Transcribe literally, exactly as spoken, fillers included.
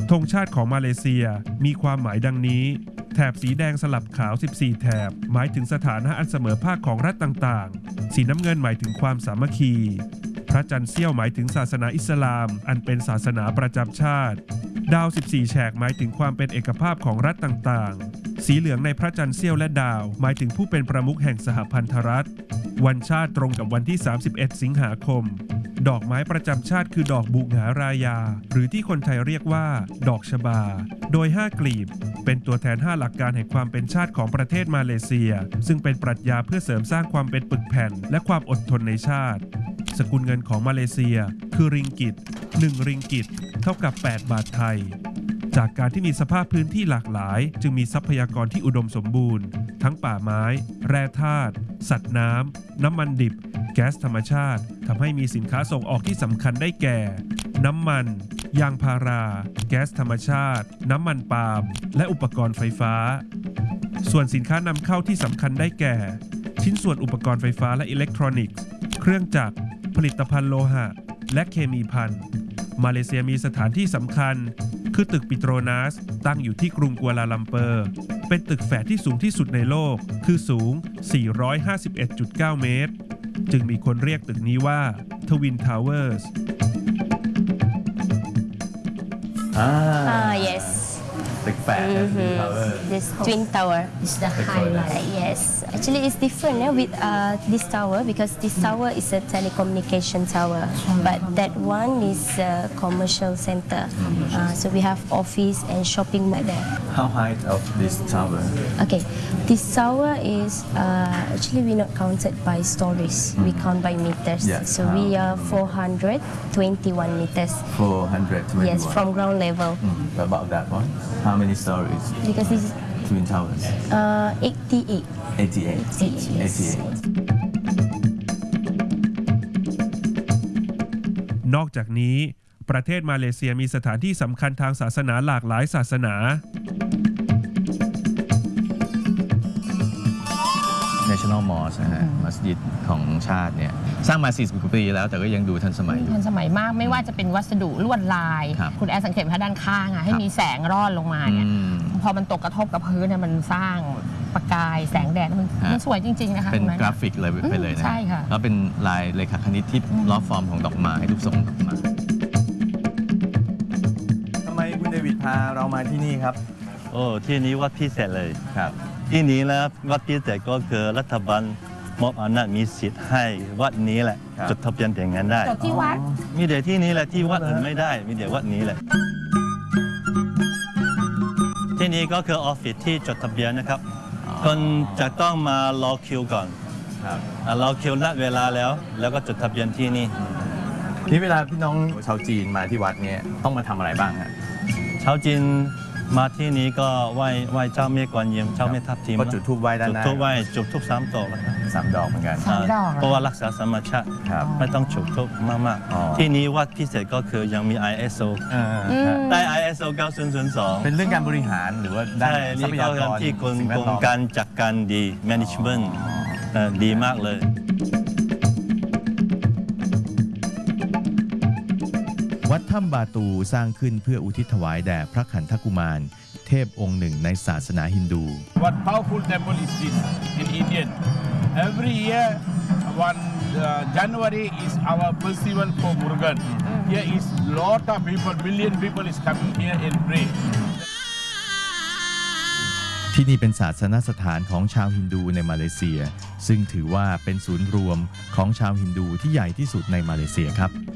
ธงชาติของมาเลเซียมีความหมายดังนี้แถบสีแดงสลับขาวสิบสี่แถบหมายถึงสถานะอันเสมอภาคของรัฐต่างๆสีน้ำเงินหมายถึงความสามัคคีพระจันทร์เสี้ยวหมายถึงศาสนาอิสลามอันเป็นศาสนาประจำชาติดาวสิบสี่แฉกหมายถึงความเป็นเอกภาพของรัฐต่างๆสีเหลืองในพระจันทร์เสี้ยวและดาวหมายถึงผู้เป็นประมุขแห่งสหพันธรัฐวันชาติตรงกับวันที่สามสิบเอ็ดสิงหาคมดอกไม้ประจำชาติคือดอกบุหงารายาหรือที่คนไทยเรียกว่าดอกชบาโดยห้ากลีบเป็นตัวแทนห้าหลักการแห่งความเป็นชาติของประเทศมาเลเซียซึ่งเป็นปรัชญาเพื่อเสริมสร้างความเป็นปึกแผ่นและความอดทนในชาติสกุลเงินของมาเลเซียคือริงกิตหนึ่งริงกิตเท่ากับแปดบาทไทยจากการที่มีสภาพพื้นที่หลากหลายจึงมีทรัพยากรที่อุดมสมบูรณ์ทั้งป่าไม้แร่ธาตุสัตว์น้ำน้ำมันดิบแก๊สธรรมชาติทำให้มีสินค้าส่งออกที่สำคัญได้แก่น้ำมันยางพาราแก๊สธรรมชาติน้ำมันปาล์มและอุปกรณ์ไฟฟ้าส่วนสินค้านำเข้าที่สำคัญได้แก่ชิ้นส่วนอุปกรณ์ไฟฟ้าและอิเล็กทรอนิกส์เครื่องจักรผลิตภัณฑ์โลหะและเคมีภัณฑ์มาเลเซียมีสถานที่สำคัญคือตึกปิโตรนัสตั้งอยู่ที่กรุงกัวลาลัมเปอร์เป็นตึกแฝดที่สูงที่สุดในโลกคือสูง สี่ร้อยห้าสิบเอ็ดจุดเก้า เมตรจึงมีคนเรียกตึกนี้ว่า Twin Towers อ่า Ah, yes. ตึกแฝด Twin Tower This twin tower. It's the highlight. Uh, yes. Actually, it's different eh, with uh, this tower because this tower is a telecommunication tower, but that one is a commercial center. Uh, so we have office and shopping mall there. How high of this tower Okay, this tower is uh, actually we're not counted by stories. We count by meters. Yeah, So we are four hundred twenty-one meters. four hundred twenty-one Yes, from ground level. Mm, about that one how many stories Because this is Twin Towers uh, eighty-eight. eighty-eight Yes. eighty-eight นอกจากนี้ประเทศมาเลเซียมีสถานที่สำคัญทางศาสนาหลากหลายศาสนา National Mosque นะฮะมัสยิดของชาติเนี่ยสร้างมาสี่สิบกว่าปีแล้วแต่ก็ยังดูทันสมัยอยู่ทันสมัยมากไม่ว่าจะเป็นวัสดุลวดลายครับคุณแอร์สังเกตถ้าด้านข้างอะให้ครับมีแสงร่อนลงมาเนี่ยอืมพอมันตกกระทบกับพื้นเนี่ยมันสร้างประกายแสงแดดมันฮะมันสวยจริง ๆ นะคะเป็นตงกราฟิกเลยไปเลยนะใช่ค่ะแล้วเป็นลายเลขาคณิตที่ล้อฟอร์มของดอกไม้รูปทรงดอกไม้ทำไมคุณเดวิดพาเรามาที่นี่ครับโอ้ที่นี้วัดพิเศษเลยครับที่นี้แล้ววัดพิเศษก็คือรัฐบาลมอบอำนาจมีสิทธิ์ให้วัดนี้แหละครับจดทะเบียนแต่งงานได้จดที่วัดมีแต่ที่นี้แหละที่วัดอื่นไม่ได้ มีแต่วัดนี้แหละ ที่นี้ก็คือออฟฟิศที่จดทะเบียนนะครับ คนจะต้องมารอคิวก่อนครับอ่ารอคิวนัดเวลาแล้ว แล้วก็จดทะเบียนที่นี่นี่เวลาพี่น้องชาวจีนมาที่วัดเนี้ยต้องมาทำอะไรบ้างฮะชาวจีนมาที่นี้ก็ไหว้ไหว้เจ้าแม่กวนอิมเจ้าแม่ทับทิมก็จุดธูปไหว้ด้านหน้าจุดธูปไหว้จุดธูปสามดอกนะครับสามดอกเหมือนกันสามดอกเหรอเพราะว่ารักษาธรรมชาติครับไม่ต้องจุดธูปมากอ๋อๆที่นี้วัดพิเศษก็คือยังมี ไอ เอส โออ่าฮะได้ ไอ เอส โอ เก้าศูนย์ศูนย์สองเป็นเรื่องการบริหารหรือว่าด้านใช่ทรันี่พก็ยากรที่กรมสิ่งแวกดรมล้อมการจัดการดี management เอ่อดีมากเลยวัดถ้ำบาตูสร้างขึ้นเพื่ออุทิศถวายแด่พระขันธกุมารเทพองค์หนึ่งในศาสนาฮินดู What powerful temple is this in Indian? Every year, one uh, January is our festival for Murugan. Here is lot of people, million people is coming here and pray. ที่นี่เป็นศาสนสถานของชาวฮินดูในมาเลเซีย ซึ่งถือว่าเป็นศูนย์รวมของชาวฮินดูที่ใหญ่ที่สุดในมาเลเซียครับ